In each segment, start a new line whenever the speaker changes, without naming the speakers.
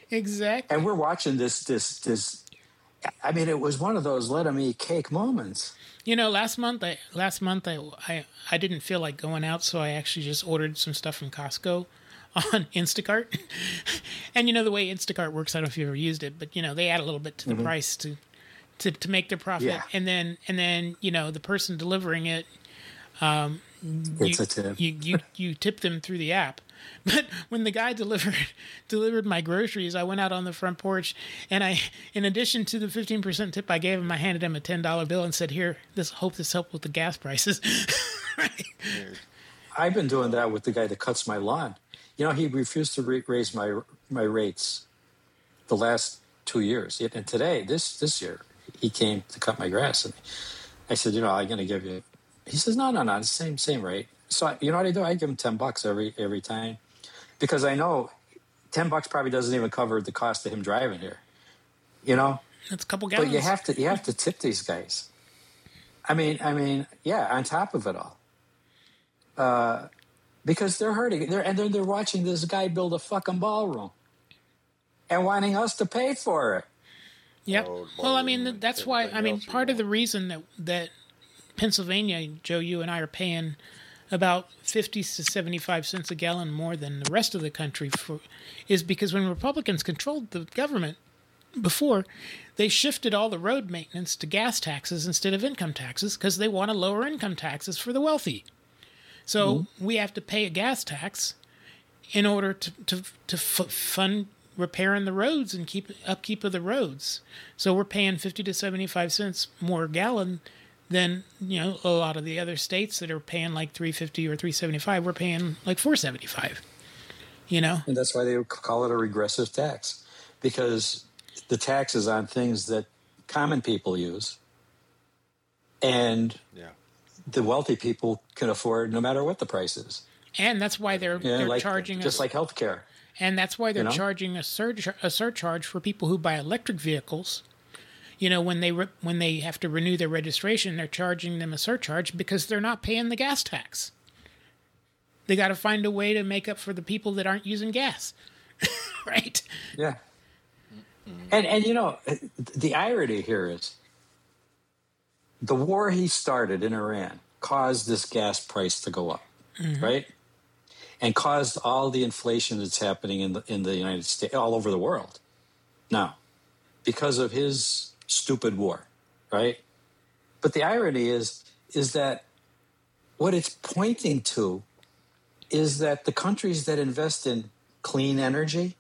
Exactly.
And we're watching this. I mean, it was one of those let them eat cake moments.
Last month I didn't feel like going out, so I actually just ordered some stuff from Costco on Instacart. And the way Instacart works, I don't know if you ever used it, but they add a little bit to the price to make their profit.
Yeah.
And then the person delivering it,
It's a tip.
You tip them through the app. But when the guy delivered my groceries, I went out on the front porch, and in addition to the 15% tip I gave him, I handed him a $10 bill and said, "Here, this helped with the gas prices." Right?
I've been doing that with the guy that cuts my lawn. He refused to raise my rates the last 2 years. And today, this year, he came to cut my grass, and I said, I'm going to give you. He says, no, it's the same rate. So you know what I do? I give him $10 every time, because I know $10 probably doesn't even cover the cost of him driving here.
That's a couple gallons.
But you have to tip these guys. I mean, yeah, on top of it all, because they're hurting. They're watching this guy build a fucking ballroom and wanting us to pay for it.
Yep. Well, I mean, that's why. I mean, part of the reason that Pennsylvania, Joe, you and I are paying about 50 to 75 cents a gallon more than the rest of the country is because when Republicans controlled the government before, they shifted all the road maintenance to gas taxes instead of income taxes because they want to lower income taxes for the wealthy. So we have to pay a gas tax in order to fund repairing the roads and upkeep of the roads. So we're paying 50 to 75 cents more a gallon than a lot of the other states that are paying like $3.50 or $3.75. We're paying like $4.75.
And that's why they call it a regressive tax, because the tax is on things that common people use, and the wealthy people can afford no matter what the price is.
And that's why they're charging
just like healthcare.
And that's why they're charging a surcharge for people who buy electric vehicles. When they have to renew their registration, they're charging them a surcharge because they're not paying the gas tax. They got to find a way to make up for the people that aren't using gas, right?
Yeah. And the irony here is the war he started in Iran caused this gas price to go up, right? And caused all the inflation that's happening in the United States, all over the world now, because of his stupid war, right? But the irony is that what it's pointing to is that the countries that invest in clean energy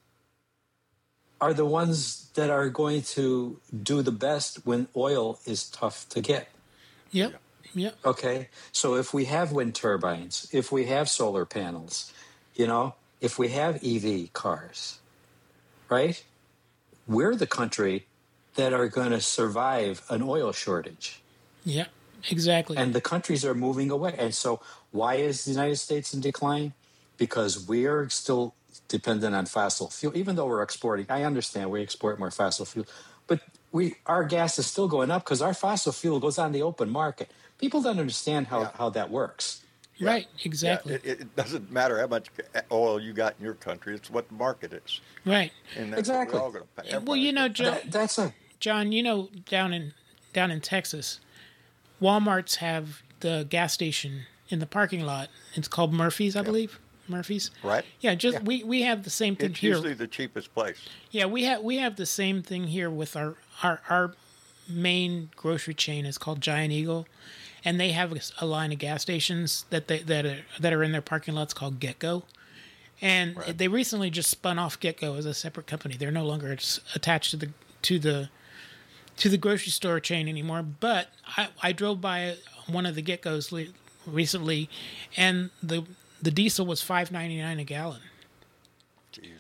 are the ones that are going to do the best when oil is tough to get.
Yep.
Okay, so if we have wind turbines, if we have solar panels, if we have EV cars, right? We're the country that are going to survive an oil shortage.
Yeah, exactly.
And the countries are moving away. And so why is the United States in decline? Because we are still dependent on fossil fuel, even though we're exporting. I understand we export more fossil fuel, but our gas is still going up because our fossil fuel goes on the open market. People don't understand how that works.
Yeah. Right, exactly.
Yeah, it doesn't matter how much oil you got in your country; it's what the market is.
Right.
And that's
exactly.
what we're all going to pay.
Well, Joe, John, down in Texas, Walmarts have the gas station in the parking lot. It's called Murphy's, I believe. Murphy's.
Right.
Yeah, we have the same thing here.
It's usually the cheapest place.
Yeah, we have the same thing here with our main grocery chain is called Giant Eagle, and they have a line of gas stations that are in their parking lots called GetGo. And they recently just spun off GetGo as a separate company. They're no longer attached to the grocery store chain anymore. But I drove by one of the GetGos recently, and the diesel was $5.99 a gallon.
Jeez.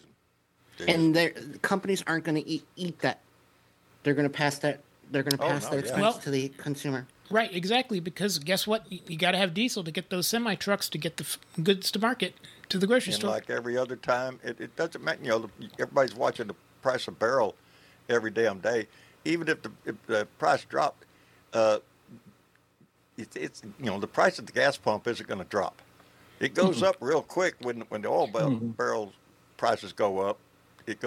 And companies aren't going to eat that. They're going to pass that. They're going to pass their expense to the consumer.
Right, exactly. Because guess what? You got to have diesel to get those semi trucks to get the goods to market to the grocery store.
Like every other time, it doesn't matter. Everybody's watching the price of barrel every damn day. Even if the price dropped, it's the price at the gas pump isn't going to drop. It goes up real quick when the oil barrel prices go up.